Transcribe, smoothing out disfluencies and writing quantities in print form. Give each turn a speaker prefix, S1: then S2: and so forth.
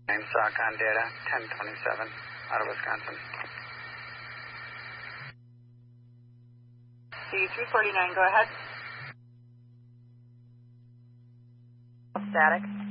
S1: Name SOCON data, 1027, out of Wisconsin.
S2: C349, go ahead.
S3: Static.